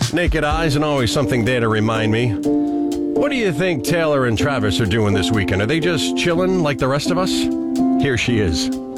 Naked eyes and always something there to remind me. What do you think Taylor and Travis are doing this weekend? Are they just chilling like the rest of us? Here she is.